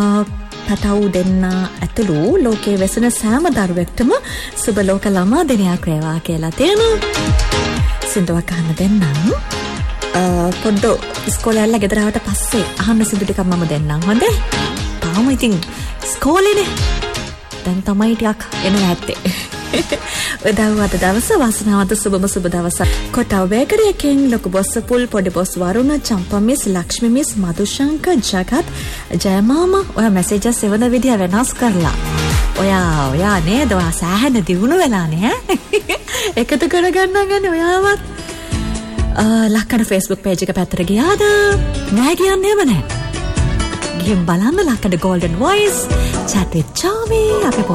පටව් දෙන්න ඇතුළු ලෝකයේ වෙසෙන සෑම දරුවෙක්ටම සුබ ලෝක ළමා දිනයක් වේවා කියලා තියෙනවා. සින්දුවක් අහන්න දෙන්නම්. පොඩ්ඩෝ ඉස්කෝලේ ඇල්ල ගෙදර ආවට පස්සේ අහන්න සින්දු ටිකක් මම දෙන්නම්. හොඳේ? තාම ඉතින් ඉස්කෝලේනේ. දැන් තමයි ටිකක් එනවා ඇත්තේ. උදව්වට දවස වාසනාවන්ත සුබම සුබ දවසක්. කොටව බේකරි එකෙන් ලොකු බොස්ස පුල් පොඩි බොස් වරුණ චම්පා මිස් ලක්ෂ්මි මිස් මදුශංක ජගත් ජයමාමා ඔය මැසේජස් එවන විදිය වෙනස් කරලා. ඔයා නේද ඔයා සෑහෙන දියුණු වෙලානේ එකතු කරගන්නම් ගන්නේ ඔයාවත්. ලක්කඩ Facebook page එක පැත්තට ගියාද? නෑ කියන්නේම නෑ. ගිහින් බලන්න ලක්කඩ golden voice chat with Charmy අපේ